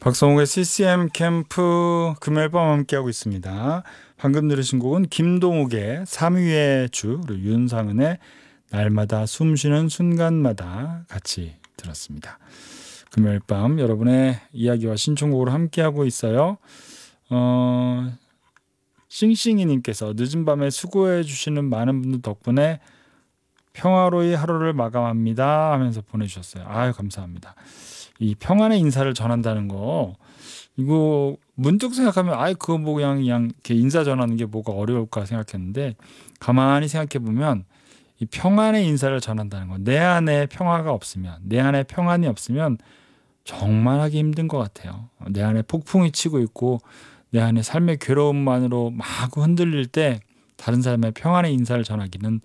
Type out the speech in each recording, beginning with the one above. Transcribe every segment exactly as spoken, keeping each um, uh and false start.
박성욱의 씨씨엠 캠프 금요일 밤 함께하고 있습니다. 방금 들으신 곡은 김동욱의 삼 위의 주, 그리고 윤상은의 날마다 숨쉬는 순간마다 같이 들었습니다. 금요일 밤 여러분의 이야기와 신청곡으로 함께하고 있어요. 어, 싱싱이님께서 늦은 밤에 수고해 주시는 많은 분들 덕분에 평화로이 하루를 마감합니다 하면서 보내주셨어요. 아유, 감사합니다. 이 평안의 인사를 전한다는 거, 이거 문득 생각하면 아이 그거 뭐 그냥 그냥 이렇게 인사 전하는 게 뭐가 어려울까 생각했는데, 가만히 생각해 보면 이 평안의 인사를 전한다는 거, 내 안에 평화가 없으면, 내 안에 평안이 없으면 정말 하기 힘든 것 같아요. 내 안에 폭풍이 치고 있고 내 안에 삶의 괴로움만으로 막 흔들릴 때 다른 사람의 평안의 인사를 전하기는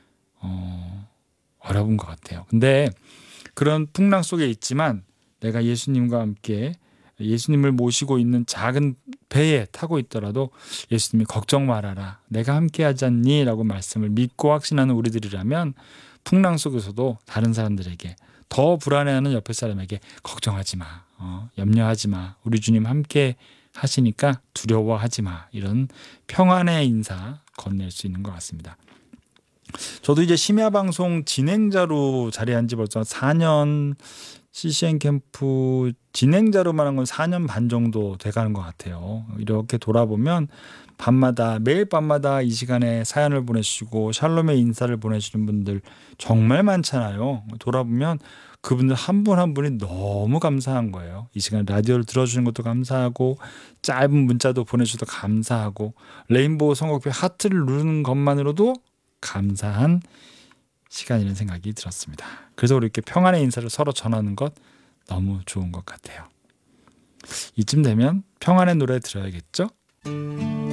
어, 어려운 것 같아요. 근데 그런 풍랑 속에 있지만 내가 예수님과 함께 예수님을 모시고 있는 작은 배에 타고 있더라도 예수님이 걱정 말아라, 내가 함께하지 않니? 라고 말씀을 믿고 확신하는 우리들이라면 풍랑 속에서도 다른 사람들에게, 더 불안해하는 옆에 사람에게 걱정하지 마, 어, 염려하지 마, 우리 주님 함께 하시니까 두려워하지 마, 이런 평안의 인사 건넬 수 있는 것 같습니다. 저도 이제 심야방송 진행자로 자리한 지 벌써 사 년, 씨씨엠 캠프 진행자로만 한 건 사 년 반 정도 돼가는 것 같아요. 이렇게 돌아보면 밤마다, 매일 밤마다 이 시간에 사연을 보내주시고 샬롬의 인사를 보내주시는 분들 정말 많잖아요. 돌아보면 그분들 한 분 한 분이 너무 감사한 거예요. 이 시간 라디오를 들어주는 것도 감사하고, 짧은 문자도 보내주셔도 감사하고, 레인보우 선곡표 하트를 누르는 것만으로도 감사한 시간이라는 생각이 들었습니다. 그래서 우리 이렇게 평안의 인사를 서로 전하는 것 너무 좋은 것 같아요. 이쯤 되면 평안의 노래 들어야겠죠?